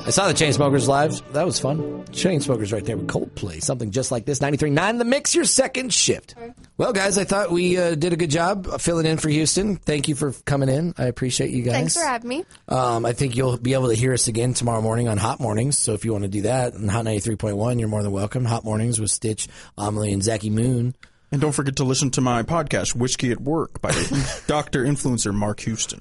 I saw the Chainsmokers live. That was fun. Chainsmokers right there with Coldplay. Something just like this. 93.9 The Mix, your second shift. Well, guys, I thought we did a good job filling in for Houston. Thank you for coming in. I appreciate you guys. Thanks for having me. I think you'll be able to hear us again tomorrow morning on Hot Mornings. So if you want to do that, on Hot 93.1, you're more than welcome. Hot Mornings with Stitch, Amelie, and Zachy Moon. And don't forget to listen to my podcast, Whiskey at Work, by Dr. Influencer Mark Houston.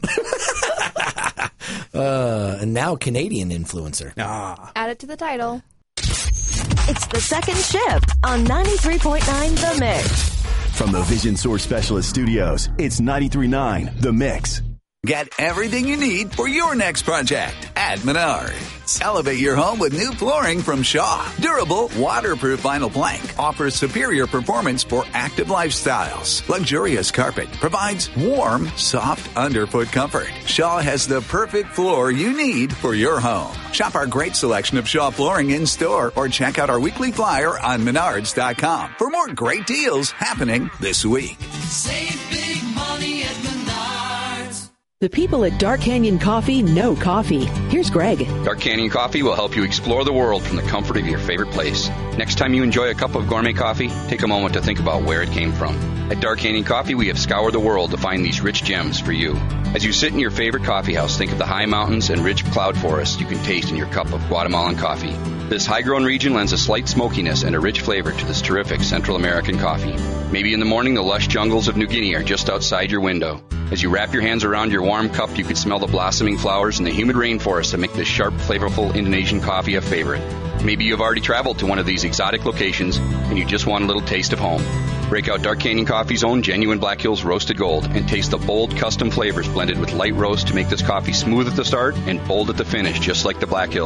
And now Canadian influencer. Add it to the title. It's the second shift on 93.9 The Mix. From the Vision Source Specialist Studios, it's 93.9 The Mix. Get everything you need for your next project at Menards. Elevate your home with new flooring from Shaw. Durable, waterproof vinyl plank offers superior performance for active lifestyles. Luxurious carpet provides warm, soft underfoot comfort. Shaw has the perfect floor you need for your home. Shop our great selection of Shaw flooring in store or check out our weekly flyer on Menards.com for more great deals happening this week. Save big money at Menards. The people at Dark Canyon Coffee know coffee. Here's Greg. Dark Canyon Coffee will help you explore the world from the comfort of your favorite place. Next time you enjoy a cup of gourmet coffee, take a moment to think about where it came from. At Dark Canyon Coffee, we have scoured the world to find these rich gems for you. As you sit in your favorite coffee house, think of the high mountains and rich cloud forests you can taste in your cup of Guatemalan coffee. This high-grown region lends a slight smokiness and a rich flavor to this terrific Central American coffee. Maybe in the morning, the lush jungles of New Guinea are just outside your window. As you wrap your hands around your warm cup, you can smell the blossoming flowers and the humid rainforest that make this sharp, flavorful Indonesian coffee a favorite. Maybe you've already traveled to one of these exotic locations and you just want a little taste of home. Break out Dark Canyon Coffee's own genuine Black Hills Roasted Gold and taste the bold custom flavors blended with light roast to make this coffee smooth at the start and bold at the finish, just like the Black Hills.